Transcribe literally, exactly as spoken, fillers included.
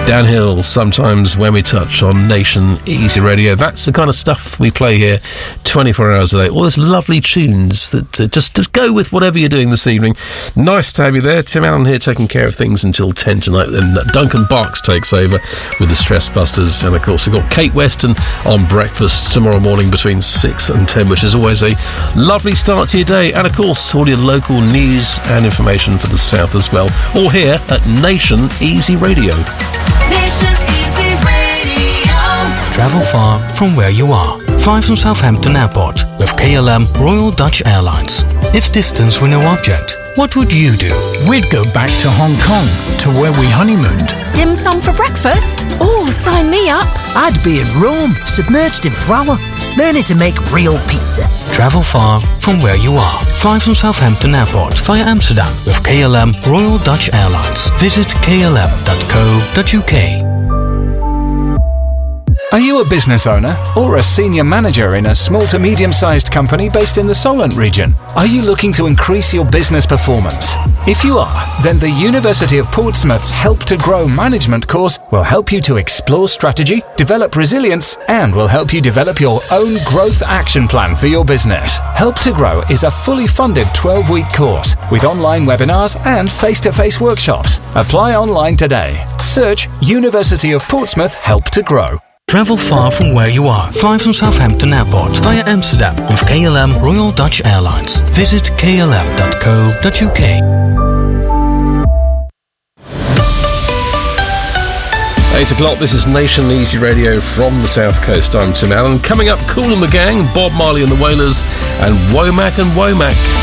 Downhill sometimes when we touch on Nation Easy Radio. That's the kind of stuff we play here twenty-four hours a day. All those lovely tunes that uh, just to go with whatever you're doing this evening. Nice to have you there. Tim Allen here taking care of things until ten tonight. Then Duncan Barks takes over with the Stress Busters. And of course we've got Kate Weston on breakfast tomorrow morning between six and ten, which is always a lovely start to your day. And of course all your local news and information for the South as well. All here at Nation Easy Radio. Nation Easy Radio. Travel far from where you are. Fly from Southampton Airport with K L M Royal Dutch Airlines. If distance were no object, what would you do? We'd go back to Hong Kong, to where we honeymooned. Dim sum for breakfast? Oh, sign me up. I'd be in Rome, submerged in flour, learning to make real pizza. Travel far from where you are. Fly from Southampton Airport via Amsterdam with K L M Royal Dutch Airlines. Visit k l m dot co dot u k. Are you a business owner or a senior manager in a small to medium-sized company based in the Solent region? Are you looking to increase your business performance? If you are, then the University of Portsmouth's Help to Grow management course will help you to explore strategy, develop resilience, and will help you develop your own growth action plan for your business. Help to Grow is a fully funded twelve-week course with online webinars and face-to-face workshops. Apply online today. Search University of Portsmouth Help to Grow. Travel far from where you are. Fly from Southampton Airport via Amsterdam with K L M Royal Dutch Airlines. Visit k l m dot co dot u k. eight o'clock, this is Nation Easy Radio from the South Coast. I'm Tim Allen. Coming up, Kool and the Gang, Bob Marley and the Wailers, and Womack and Womack.